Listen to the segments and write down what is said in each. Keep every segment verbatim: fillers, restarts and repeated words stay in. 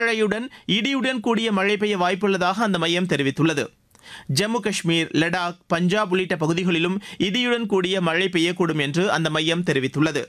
மழையுடன் இடியுடன் கூடிய மழை பெய்ய வாய்ப்புள்ளதாக அந்த மையம் தெரிவித்துள்ளது. ஜம்மு காஷ்மீர், லடாக், பஞ்சாப் உள்ளிட்ட பகுதிகளிலும் இடியுடன் கூடிய மழை பெய்யக்கூடும் என்று அந்த மையம் தெரிவித்துள்ளது.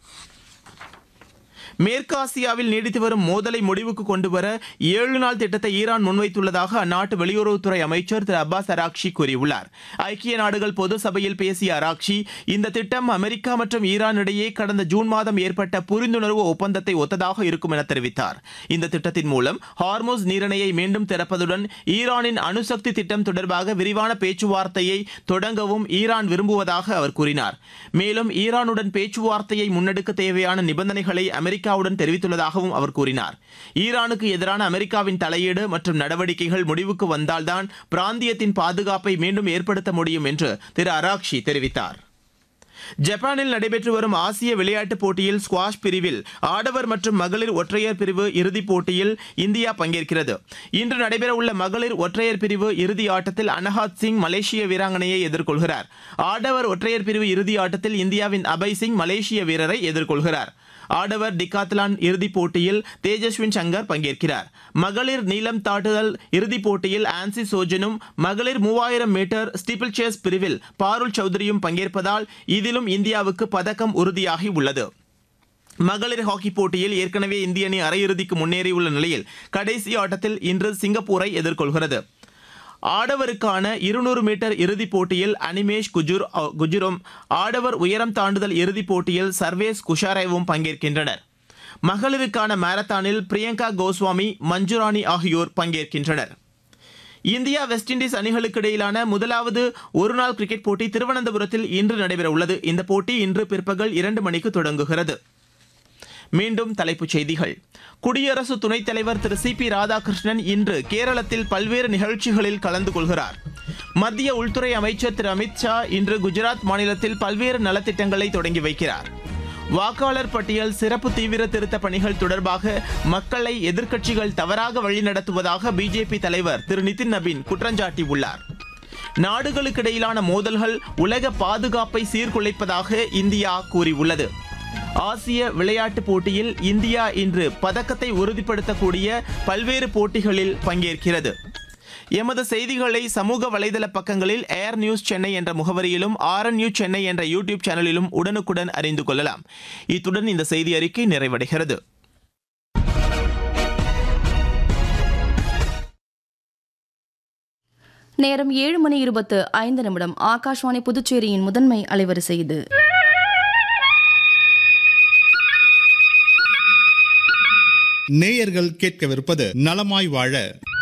மேற்காசியாவில் நீடித்து வரும் மோதலை முடிவுக்கு கொண்டுவர ஏழு நாள் திட்டத்தை ஈரான் முன்வைத்துள்ளதாக அந்நாட்டு வெளியுறவுத்துறை அமைச்சர் திரு அப்பாஸ் அராக்ஷி கூறியுள்ளார். ஐக்கிய நாடுகள் பொது சபையில் பேசிய அராக்ஷி, இந்த திட்டம் அமெரிக்கா மற்றும் ஈரான் இடையே கடந்த ஜூன் மாதம் ஏற்பட்ட புரிந்துணர்வு ஒப்பந்தத்தை ஒத்ததாக இருக்கும் என தெரிவித்தார். இந்த திட்டத்தின் மூலம் ஹார்மோஸ் நீரிணையை மீண்டும் திறப்பதுடன் ஈரானின் அணுசக்தி திட்டம் தொடர்பாக விரிவான பேச்சுவார்த்தையை தொடங்கவும் ஈரான் விரும்புவதாக அவர் கூறினார். மேலும் ஈரானுடன் பேச்சுவார்த்தையை முன்னெடுக்க தேவையான நிபந்தனைகளை அமெரிக்கா உடன் தெரிவித்துள்ளதாகவும் அவர் கூறினார். ஈரானுக்கு எதிரான அமெரிக்காவின் தலையீடு மற்றும் நடவடிக்கைகள் முடிவுக்கு வந்தால்தான் பிராந்தியத்தின் பாதுகாப்பை மீண்டும் ஏற்படுத்த முடியும் என்று திரு அராக்ஷி தெரிவித்தார். ஜப்பானில் நடைபெற்று வரும் ஆசிய விளையாட்டுப் போட்டியில் ஸ்குவாஷ் பிரிவில் ஆடவர் மற்றும் மகளிர் ஒற்றையர் பிரிவு இறுதிப் போட்டியில் இந்தியா பங்கேற்கிறது. இன்று நடைபெறவுள்ள மகளிர் ஒற்றையர் பிரிவு இறுதி ஆட்டத்தில் அனஹாத் சிங் மலேசிய வீராங்கனையை எதிர்கொள்கிறார். ஆடவர் ஒற்றையர் பிரிவு இறுதி ஆட்டத்தில் இந்தியாவின் அபய் சிங் மலேசிய வீரரை எதிர்கொள்கிறார். ஆடவர் டிகாத்லான் இறுதிப் போட்டியில் தேஜஸ்வின் சங்கர் பங்கேற்கிறார். மகளிர் நீளம் தாண்டுதல் இறுதிப் போட்டியில் ஆன்சி சோஜனும், மகளிர் மூவாயிரம் மீட்டர் ஸ்டீப்பிள் சேஸ் பிரிவில் பாருல் சௌத்ரியும் பங்கேற்பதால் இதிலும் இந்தியாவுக்கு பதக்கம் உறுதியாகி உள்ளது. மகளிர் ஹாக்கி போட்டியில் ஏற்கனவே இந்திய அணி அரையிறுதிக்கு முன்னேறியுள்ள நிலையில் கடைசி ஆட்டத்தில் இன்று சிங்கப்பூரை எதிர்கொள்கிறது. ஆடவருக்கான இருநூறு மீட்டர் இறுதிப் போட்டியில் அனிமேஷ் குஜுர் குஜுரும், ஆடவர் உயரம் தாண்டுதல் இறுதிப் போட்டியில் சர்வேஸ் குஷாரேவும் பங்கேற்கின்றனர். மகளிருக்கான மாரத்தானில் பிரியங்கா கோஸ்வாமி, மஞ்சுராணி ஆகியோர் பங்கேற்கின்றனர். இந்தியா வெஸ்ட் இண்டீஸ் அணிகளுக்கு இடையிலான முதலாவது ஒருநாள் கிரிக்கெட் போட்டி திருவனந்தபுரத்தில் இன்று நடைபெறவுள்ளது. இந்த போட்டி இன்று பிற்பகல் இரண்டு மணிக்கு தொடங்குகிறது. மீண்டும் தலைப்புச் செய்திகள். குடியரசு துணைத் தலைவர் திரு சி பி ராதாகிருஷ்ணன் இன்று கேரளத்தில் பல்வேறு நிகழ்ச்சிகளில் கலந்து கொள்கிறார். மத்திய உள்துறை அமைச்சர் திரு அமித் ஷா இன்று குஜராத் மாநிலத்தில் பல்வேறு நலத்திட்டங்களை தொடங்கி வைக்கிறார். வாக்காளர் பட்டியல் சிறப்பு தீவிர திருத்த பணிகள் தொடர்பாக மக்களை எதிர்க்கட்சிகள் தவறாக வழிநடத்துவதாக பிஜேபி தலைவர் திரு நிதின் நபீன் குற்றஞ்சாட்டியுள்ளார். நாடுகளுக்கிடையிலான மோதல்கள் உலக பாதுகாப்பை சீர்குலைப்பதாக இந்தியா கூறியுள்ளது. ஆசிய விளையாட்டுப் போட்டியில் இந்தியா இன்று பதக்கத்தை உறுதிப்படுத்தக்கூடிய பல்வேறு போட்டிகளில் பங்கேற்கிறது. எமது செய்திகளை சமூக வலைதள பக்கங்களில் ஏர் நியூஸ் சென்னை என்ற முகவரியிலும் ஆர் என் நியூஸ் சென்னை என்ற யூடியூப் சேனலிலும் உடனுக்குடன் அறிந்து கொள்ளலாம். இத்துடன் இந்த செய்தி அறிக்கை நிறைவடைகிறது. நேரம் ஏழு மணி இருபத்து ஐந்து நிமிடம். ஆகாஷ்வாணி புதுச்சேரியின் முதன்மை அலைவரிசை இது. நேயர்கள் கேட்கவிருப்பது நலமாய் வாழ.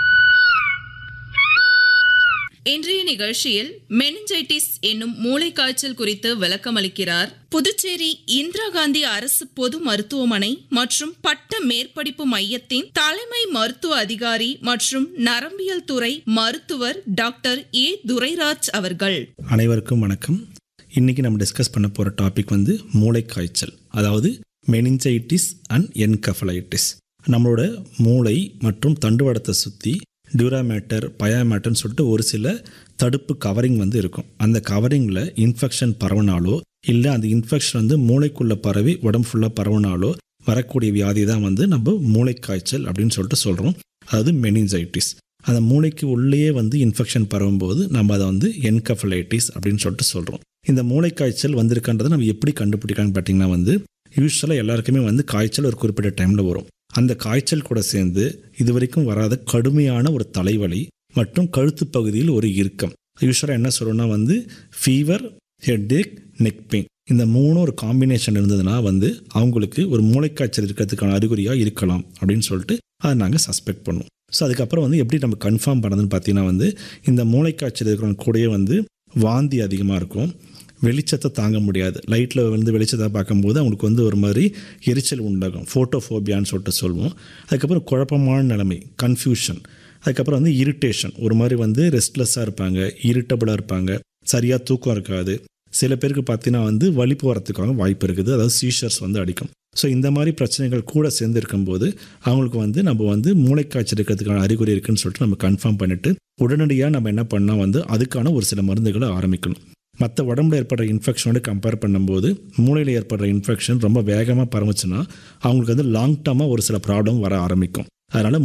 இன்றைய நிகழ்ச்சியில் மெனிஞ்சைட்டிஸ் என்னும் மூளைக்காய்ச்சல் குறித்து விளக்கமளிக்கிறார் புதுச்சேரி இந்திரா காந்தி அரசு பொது மருத்துவமனை மற்றும் பட்ட மேற்படிப்பு மையத்தின் தலைமை மருத்துவ அதிகாரி மற்றும் நரம்பியல் துறை மருத்துவர் டாக்டர் ஏ துரைராஜ் அவர்கள். அனைவருக்கும் வணக்கம். இன்னைக்கு நம்ம டிஸ்கஸ் பண்ண போற டாபிக் வந்து மூளைக்காய்ச்சல், அதாவது மெனிஞ்சைட்டிஸ் அண்ட் என்கெஃபலைட்டிஸ். நம்மளோட மூளை மற்றும் தண்டுவடத்தை சுற்றி டியூராமேட்டர், பயாமேட்டர்னு சொல்லிட்டு ஒரு சில தடுப்பு கவரிங் வந்து இருக்கும். அந்த கவரிங்கில் இன்ஃபெக்ஷன் பரவினாலோ இல்லை அந்த இன்ஃபெக்ஷன் வந்து மூளைக்குள்ளே பரவி உடம்பு ஃபுல்லாக பரவினாலோ வரக்கூடிய வியாதி தான் வந்து நம்ம மூளைக்காய்ச்சல் அப்படின்னு சொல்லிட்டு சொல்கிறோம். அதாவது மெனிஞ்சைட்டிஸ். அந்த மூளைக்கு உள்ளேயே வந்து இன்ஃபெக்ஷன் பரவும்போது நம்ம அதை வந்து என்கெஃபலைட்டிஸ் அப்படின்னு சொல்லிட்டு சொல்கிறோம். இந்த மூளைக்காய்ச்சல் வந்திருக்கின்றதை நம்ம எப்படி கண்டுபிடிக்கலாம்னு பார்த்தீங்கன்னா வந்து யூஸ்வலாக எல்லாருக்குமே வந்து காய்ச்சல் ஒரு குறிப்பிட்ட டைமில் வரும். அந்த காய்ச்சல் கூட சேர்ந்து இது வரைக்கும் வராத கடுமையான ஒரு தலைவலி மற்றும் கழுத்து பகுதியில் ஒரு இறுக்கம். யூஸ்வலாக என்ன சொல்கிறோன்னா வந்து ஃபீவர், ஹெட்ஏக், நெக் பெயின், இந்த மூணும் ஒரு காம்பினேஷன் இருந்ததுன்னா வந்து அவங்களுக்கு ஒரு மூளைக்காய்ச்சல் இருக்கிறதுக்கான அறிகுறியாக இருக்கலாம் அப்படின்னு சொல்லிட்டு அதை நாங்கள் சஸ்பெக்ட் பண்ணுவோம். ஸோ அதுக்கப்புறம் வந்து எப்படி நம்ம கன்ஃபார்ம் பண்ணதுன்னு பார்த்தீங்கன்னா வந்து இந்த மூளைக்காய்ச்சல் இருக்கிறவங்க கூடயே வந்து வாந்தி அதிகமாக இருக்கும், வெளிச்சத்தை தாங்க முடியாது, லைட்டில் வந்து வெளிச்சத்தை பார்க்கும்போது அவங்களுக்கு வந்து ஒரு மாதிரி எரிச்சல் உண்டாகும், ஃபோட்டோஃபோபியான்னு சொல்லிட்டு சொல்லுவோம். அதுக்கப்புறம் குழப்பமான நிலைமை, கன்ஃபியூஷன், அதுக்கப்புறம் வந்து இரிட்டேஷன், ஒரு மாதிரி வந்து ரெஸ்ட்லெஸ்ஸாக இருப்பாங்க, இரிட்டபிளாக இருப்பாங்க, சரியாக தூக்கம் இருக்காது. சில பேருக்கு பார்த்தீங்கன்னா வந்து வலிப்பு வரத்துக்காக வாய்ப்பு இருக்குது, அதாவது சீஷர்ஸ் வந்து அடிக்கும். ஸோ இந்த மாதிரி பிரச்சனைகள் கூட சேர்ந்து இருக்கும்போது அவங்களுக்கு வந்து நம்ம வந்து மூளைக்காய்ச்சல் இருக்கிறதுக்கான அறிகுறி இருக்குன்னு சொல்லிட்டு நம்ம கன்ஃபார்ம் பண்ணிவிட்டு உடனடியாக நம்ம என்ன பண்ணால் வந்து அதுக்கான ஒரு சில மருந்துகளை ஆரம்பிக்கணும். மற்ற உடம்புல ஏற்படுற இன்ஃபெக்ஷனோட கம்பேர் பண்ணும்போது மூளையில் ஏற்படுற இன்ஃபெக்ஷன் ரொம்ப வேகமாக பரவுச்சுன்னா அவங்களுக்கு வந்து லாங் டர்மாக ஒரு சில ப்ராப்ளம் வர ஆரம்பிக்கும். அதனால்